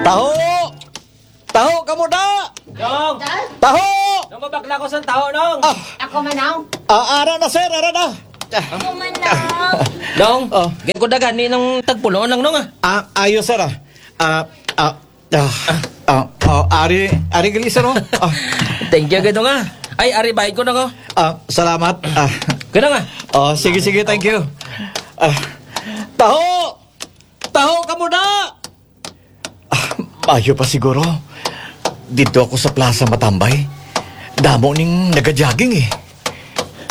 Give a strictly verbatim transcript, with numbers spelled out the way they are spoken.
Taho! Taho, kamo da! Nong! Taho! Nong mabakla ko sa tao, Nong! Ah, Ako manang. ah, ara na, sir, ara na. Ako manang. Nong! Oh. Gaya ko dagan ni ng tagpulo lang, Nong, ah! Ah, ayos, sir, ah. Ah, ah, ah, ah, ah, ari, ari gali, sir, oh. Ah, Thank you, gado nga. Ay, ari bayad ko na ko. ah, salamat. Ah, Gado nga. oh, sige, sige, thank you. Ah, taho! Taho, kamo da! Ah, mayo pa siguro. Dito ako sa plaza matambay. Damo ning nagajaging eh.